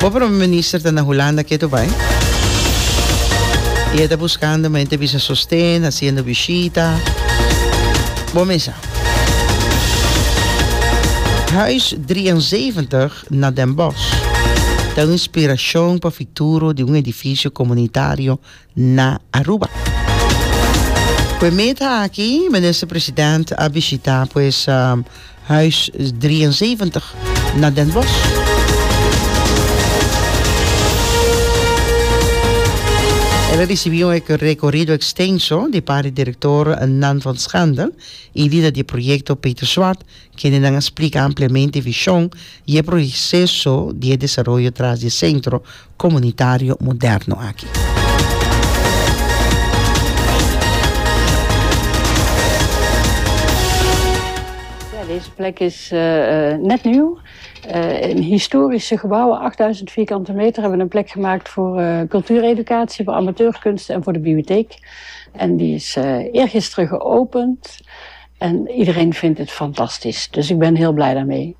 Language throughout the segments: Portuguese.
Bom, minister da Holanda que tu vai. E está buscando mente visa sostén, haciendo visita. Bom, mesa. Huis 73 na Den Bosch. Da inspiração para o futuro de edifício comunitário na Aruba. Pues meta aqui, minister-president, a visitar pues, Huis 73 na Den Bosch. Ela recibió un recorrido extenso de parte del director Nan van Schandel y líder del proyecto Peter Zwart, quien dan explica ampliamente visión y el proceso de desarrollo tras el centro comunitario moderno aquí. Deze plek is net nieuw. In historische gebouwen, 8000 vierkante meter, hebben we een plek gemaakt voor cultuureducatie, voor amateurkunst en voor de bibliotheek. En die is eergisteren geopend en iedereen vindt het fantastisch. Dus ik ben heel blij daarmee.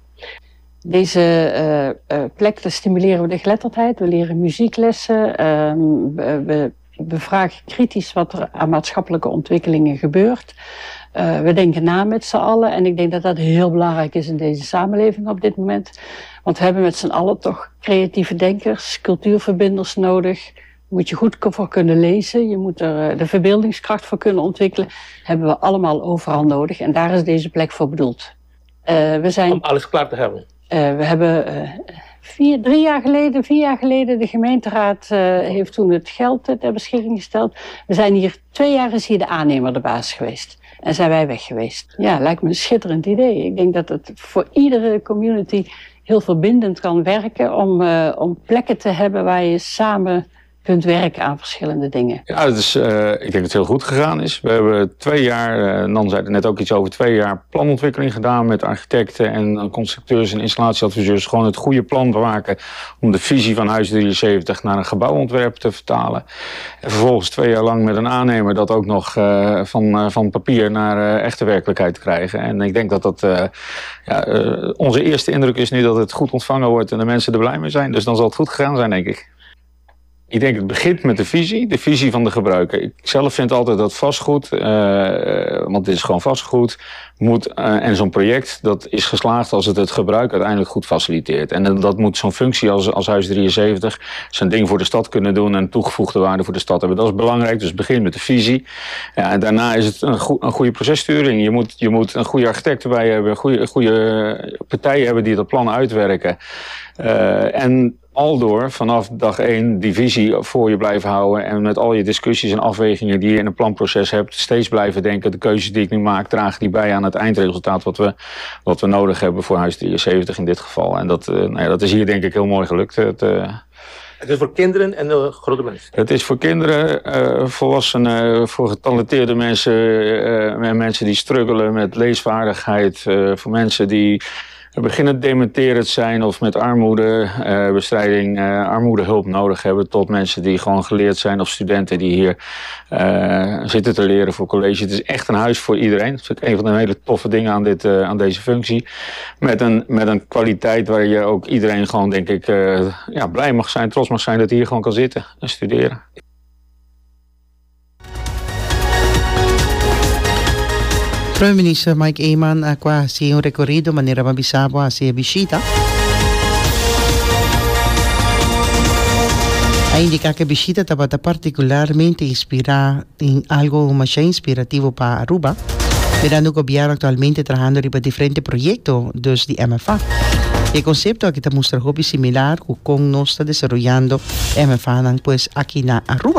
Deze plek, daar stimuleren we de geletterdheid, we leren muzieklessen, we bevragen kritisch wat er aan maatschappelijke ontwikkelingen gebeurt. We denken na met z'n allen en ik denk dat dat heel belangrijk is in deze samenleving op dit moment. Want we hebben met z'n allen toch creatieve denkers, cultuurverbinders nodig. Daar moet je goed voor kunnen lezen, je moet er de verbeeldingskracht voor kunnen ontwikkelen. Hebben we allemaal overal nodig en daar is deze plek voor bedoeld. Om alles klaar te hebben? We hebben 4 jaar geleden, de gemeenteraad heeft toen het geld ter beschikking gesteld. We zijn hier 2 jaar is hier de aannemer de baas geweest. En zijn wij weg geweest. Ja, lijkt me een schitterend idee. Ik denk dat het voor iedere community heel verbindend kan werken om plekken te hebben waar je samen kunt werken aan verschillende dingen. Ja, ik denk dat het heel goed gegaan is. We hebben 2 jaar, Nan zei er net ook iets over, 2 jaar planontwikkeling gedaan met architecten en constructeurs en installatieadviseurs. Gewoon het goede plan bewaken om de visie van Huis 73 naar een gebouwontwerp te vertalen. En vervolgens 2 jaar lang met een aannemer dat ook nog van papier naar echte werkelijkheid te krijgen. En ik denk dat onze eerste indruk is nu dat het goed ontvangen wordt en de mensen er blij mee zijn. Dus dan zal het goed gegaan zijn, denk ik. Ik denk het begint met de visie van de gebruiker. Ik zelf vind altijd dat vastgoed, want dit is gewoon vastgoed, en zo'n project dat is geslaagd als het gebruik uiteindelijk goed faciliteert. En dat moet zo'n functie als Huis 73 zijn ding voor de stad kunnen doen en toegevoegde waarde voor de stad hebben. Dat is belangrijk, dus het begint met de visie. Ja, en daarna is het een goede processturing. Je moet een goede architect erbij hebben, goede partijen hebben die dat plan uitwerken. En aldoor vanaf dag 1 die visie voor je blijven houden en met al je discussies en afwegingen die je in een planproces hebt, steeds blijven denken, de keuzes die ik nu maak, dragen die bij aan het eindresultaat wat we nodig hebben voor Huis 73 in dit geval. En dat is hier denk ik heel mooi gelukt. Het is voor kinderen en grote mensen? Het is voor kinderen, volwassenen, voor getalenteerde mensen, mensen die struggelen met leesvaardigheid, voor mensen die beginnen dementerend zijn of met armoedebestrijding, armoedehulp nodig hebben, tot mensen die gewoon geleerd zijn of studenten die hier zitten te leren voor college. Het is echt een huis voor iedereen. Dat vind ik een van de hele toffe dingen aan deze functie. Met een kwaliteit waar je ook iedereen gewoon, denk ik, blij mag zijn, trots mag zijn dat hij hier gewoon kan zitten en studeren. Primeiro-Ministro Mike Eman qua si un recorrido manera mabisabo a si visita. A indicar que a visita estaba particularmente inspirada en algo más inspirativo para Aruba, mirando que el gobierno actualmente trabajando en diferentes proyectos dus de MFA. El concepto que te muestra hobby similar con nos está desarrollando MFA pues aquí en Aruba.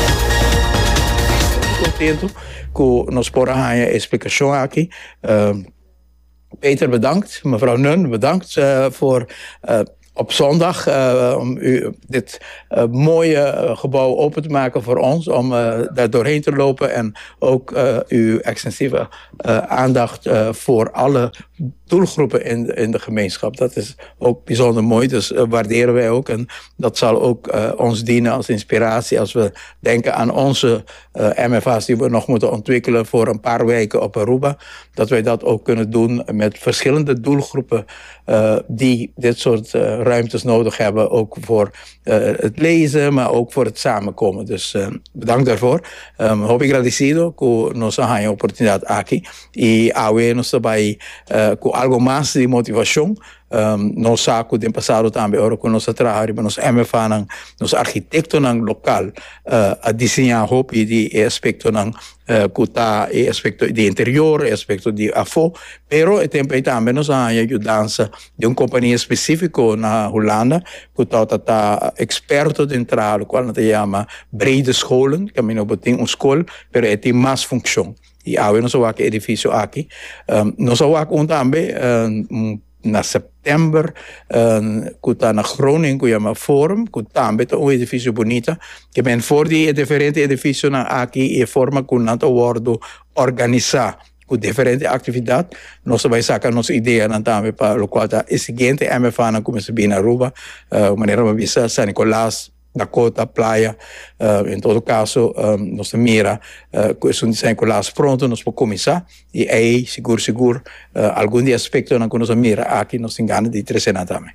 Contento com nos porra explicação aqui. Peter bedankt, mevrouw Nun bedankt voor op zondag om dit mooie gebouw open te maken voor ons, om daar doorheen te lopen en ook uw extensieve aandacht voor alle doelgroepen in de gemeenschap. Dat is ook bijzonder mooi, dus waarderen wij ook. En dat zal ook ons dienen als inspiratie als we denken aan onze MFA's die we nog moeten ontwikkelen voor een paar weken op Aruba. Dat wij dat ook kunnen doen met verschillende doelgroepen die dit soort ruimtes nodig hebben. Ook voor het lezen, maar ook voor het samenkomen. Dus bedankt daarvoor. Hoop agradecido que nos hayan oportunidad aquí y nos trabalhar com algo mais de motivação. Nós saco de passado também agora com nossa trabalho, nos MFA, nos arquitetos local a desenhar hope de aspecto kuta e aspecto de interior, aspecto de afo, pero também nos ajudança de companhia específico na Holanda, que está experto dentro do qual se chama brede scholen, que não tem escola, pero tem mais função. E agora nós vamos edifício aqui, nós vamos também na setembro, que está na Groningen, que chama Forum, que também é edifício bonito, que vem for de diferentes edifícios aqui e forma que não está organizar com diferentes atividades. Nós vamos sacar nossa ideia também para o qual é seguinte MFA começa bem na Aruba, maneira uma vista San Nicolás, Dakota, Playa, em todo caso, nós mira com esse San Nicolás pronto, nós podemos começar e aí, seguro, algum de aspecto que nós mira aqui, nós engana de 3 anos também.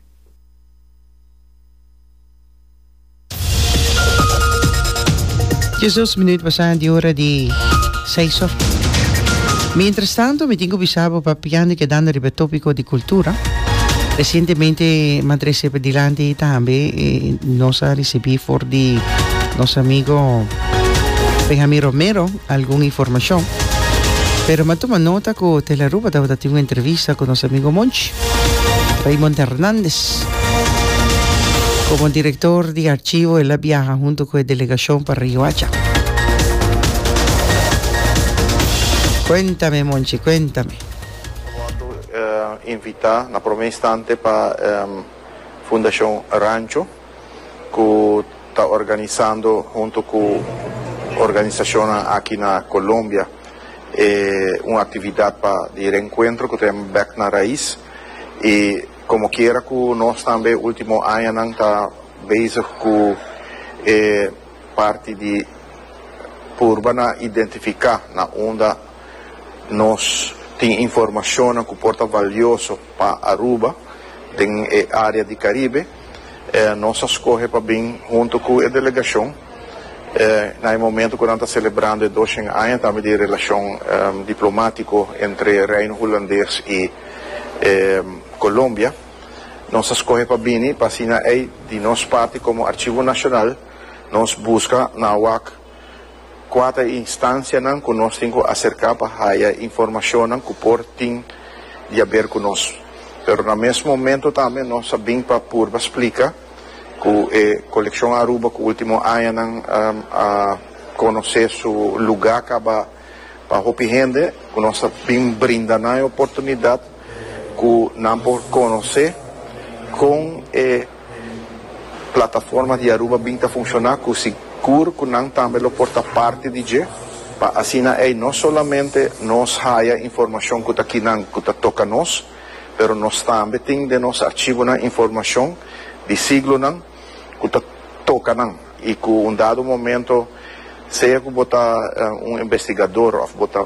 Jesus minutos passando de hora de 6 horas. Mientras tanto, mi tengo bisabo papiando che danno il topico di cultura. Recentemente, Madrese Pedilante también nos ha recibido por di nuestro amigo Benjamín Romero alguna información. Pero me toma nota que te la Aruba daba una entrevista con nuestro amigo Monchi, Raymond Hernández, como director de archivo de la viaja junto con la delegación para Río Hacha. Cuéntame, Monchi, cuéntame. Invitar na primeira instante para Fundação Rancho, que está organizando junto com organização aqui na Colômbia uma atividade de reencontro que tem Back na Raiz. E como quiera que nós também último ano está bezig com parte de urbana identificar na onda nós tem informação que porta valioso para Aruba, tem área de Caribe, nós escolhe para bem junto com a delegação. No momento que nós estamos celebrando 200 anos também de relação diplomática entre Reino Holandês e Colômbia, nós escolhe para bem, para assim de nossa parte como Arquivo Nacional, nós busca na UAC 4 instâncias que nós temos que acercar para a informação que portem de haver conosco. Mas no mesmo momento também nós sabemos para explicar que a coleção Aruba, que o último ano a conhecer o lugar para a gente, que nós sabemos brindar a oportunidade que não por conhecer com a plataforma de Aruba bem funcionar, que que não também porta parte de G, para assim não somente nós haya informação que está aqui que está toca nós, mas nós também temos de nosso arquivo na informação de siglo que está toca e que dado momento seja que botar investigador ou botar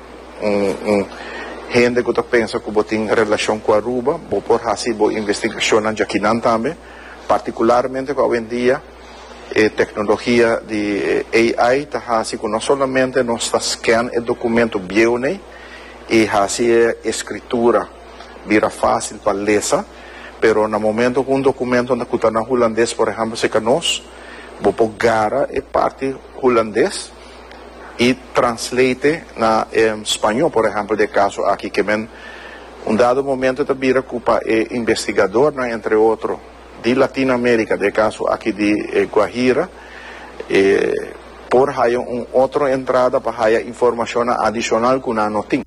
gente que pensa que tem relação com a Aruba, vou por assim investigação aqui também, particularmente com hoje em dia tecnologia de AI está assim que não somente nós está scan o documento bem e assim a escritura vira fácil para ler, mas no momento que documento que está na holandês, por exemplo, se que nós vou pegar a parte holandês e translate na espanhol, por exemplo, de caso aqui que vem dado momento está vira culpa investigador, entre outros de Latinoamérica, de caso aqui de Guajira, por aí outra entrada para aí informação adicional que não tem.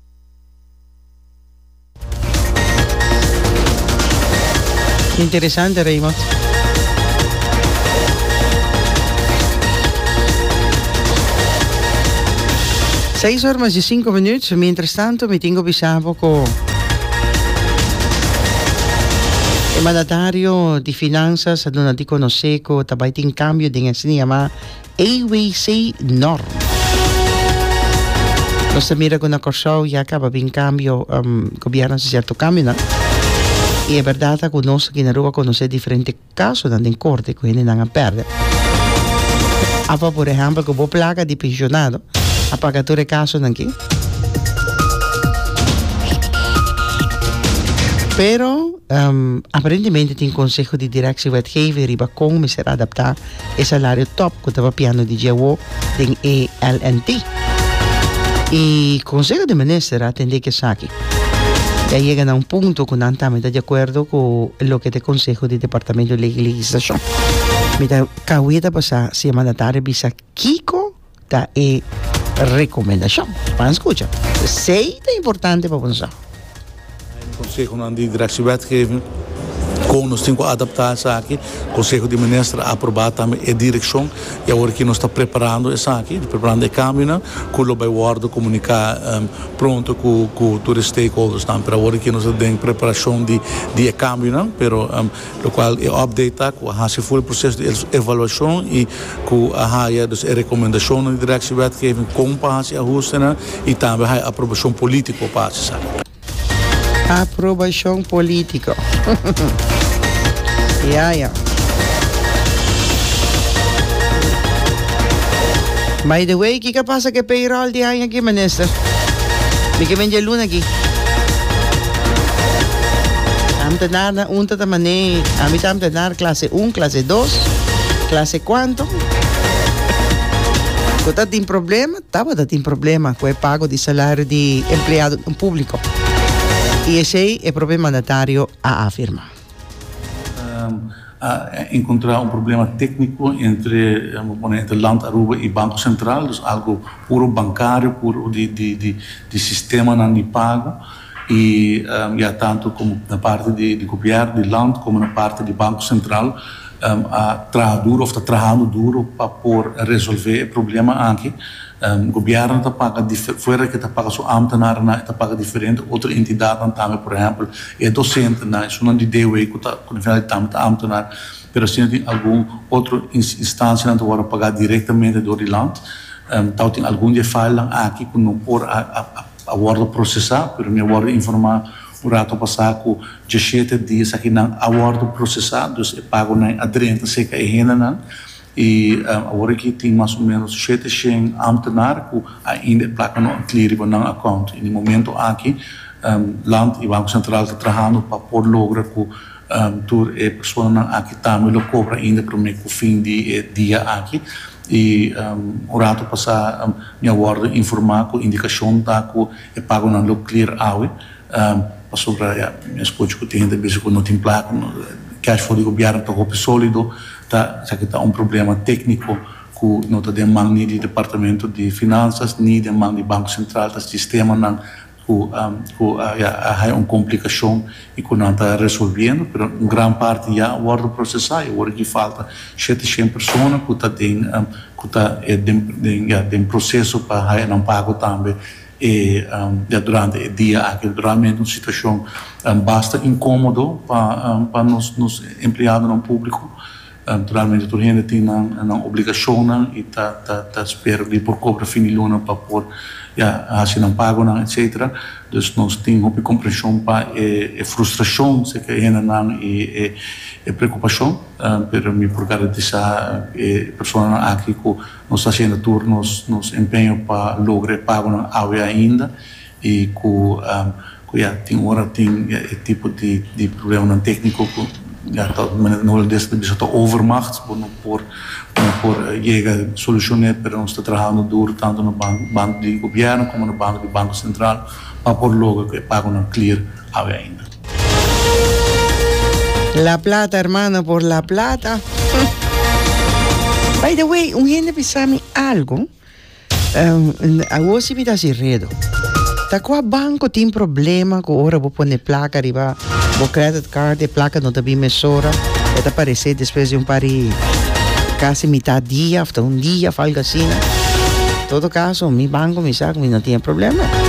Interessante, Raymond. Seis horas e 5 minutos. Mientras tanto, me tengo bisabo con Il mandatario di finanzas ad una di conosceco tabaiti in cambio di si chiama AWC Norm. Lo sta mira con una corso ya acaba in cambio governo un certo cambio, no? E è verdad che noi che in Aruba conosce differenti casi in corte, quindi non perde. Apa per esempio che placa di pensionato, a pagatore caso anche. Però apparentemente in consiglio di direzione wetgever riba come sarà adattato il salario top che stava piano di GAO del ELNT. Il consiglio di ministro attende che sa che ya llegan a un punto con antamente de acuerdo con lo que te consejo del departamento de legislación. Mira, cahuita pasa si mandatario bisa Kiko da recomendación. Para escucha. Sei é importante para pensar. O Conselho de Direção e Wetgeving, com nós temos que adaptar isso aqui. O Conselho de Ministros aprovar também a direção. E agora que nós estamos preparando isso aqui, preparando a câmara, com o Word comunicar pronto com os stakeholders. Mas agora que nós temos preparação de a câmara, o qual é update, com a full processo de avaliação e com a recomendação de Direção e Wetgeving com a ajuste e também a aprovação política para isso. Aprovação política. Yeah. By the way, ¿qué pasa que payroll de año aquí, minister? Me que vende luna aquí. Amtenar na unta ta mané, a mí amtenar clase 1, clase 2, clase cuánto? Quando tem problema, tem problema com o pago de salário de empregado público. E esse é o próprio mandatário a afirmar. Encontrar problema técnico entre o Land Aruba e Banco Central, dus algo puro bancário, puro de sistema de pago, e tanto como na parte de governo, de Land, como na parte de Banco Central, está trabalhando duro para resolver o problema aqui. O governo está pagando fora que está pagando só ambtenaar, está pagando diferente. Outra entidade também, por exemplo, é docente, isso não é de DW, que está com a ambtenaar, mas se tem alguma outra instância que vai pagar diretamente do land, então tem algum dia falha aqui que não pode agora processar, mas me agora informar o rato passado com 17 dias aqui não agora processar, então é pago na adrente seca e renda e agora aqui tem mais ou menos 700 ambtenaar que ainda placa no clear na account. E no momento aqui, Land e Banco Central está trabalhando para poder lograr que toda a pessoa aqui também lo cobra ainda para o fim de dia aqui. E o rato passado, minha guarda informar que a indicação está que é pago na lo clear awe. Passou para minha esposa que tem ainda mesmo que não tem placa, cash flow do governo está roupa sólido. Já que está problema técnico que não está demandando nem do Departamento de Finanças, nem demanda do Banco Central, do sistema há uma complicação e que não está resolvendo, mas uma grande parte já vai processar e agora que falta 700 pessoas que tem processo para não pago também e durante o dia aqui realmente uma situação bastante incômodo para nos empregados no público. Naturalmente, toda gente tem uma obrigação e está espera por cobrar fim de luna para pôr assim não pago, etc. Então, nós temos uma compreensão para a frustração que a gente não e a preocupação, mas me por garantizar a pessoa aqui que nós fazendo turnos, nos empenho para lograr pago na área ainda e que tem tipo de problema técnico não desse de overmacht por chega solucionar para nós estar trabalhando duro tanto no banco de governo como no banco central para por logo que pagam na clear ainda. La plata, hermano, por la plata. By the way, gente pensame algo. A você me dá redo. Tá com a banco tem problema que ora vou pôr placa arriba. O credit card e placa não está bem mesura. É para aparecer depois de quase metade dia, hasta dia, algo assim. Em todo caso, meu banco me sabe que não tinha problema.